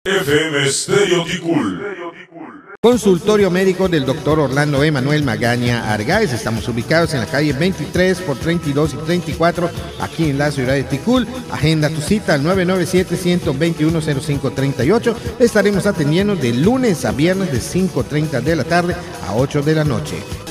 FM Stereo Ticul. Consultorio médico del doctor Orlando Emanuel Magaña Argáez. Estamos ubicados en la calle 23 por 32 y 34, aquí en la ciudad de Ticul. Agenda tu cita al 997-121-0538. Estaremos atendiendo de lunes a viernes de 5:30 de la tarde a 8 de la noche.